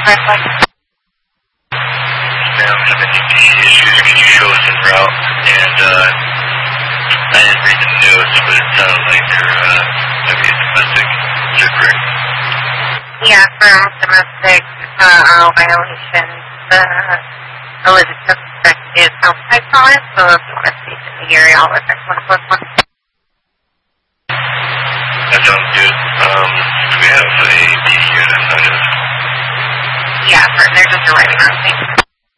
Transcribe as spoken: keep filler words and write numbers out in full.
Ma'am, having issues. Can you show us en route? And uh, I didn't read the notes, but it sounds like they're uh, maybe domestic. Is that correct? Yeah, from domestic uh, oil violations, the alleged suspect is outside solid, so if you want to speak in the area, I'll let that one plus one. That sounds good. Um, do we have a B D unit on it? Yeah, they're just arriving on scene.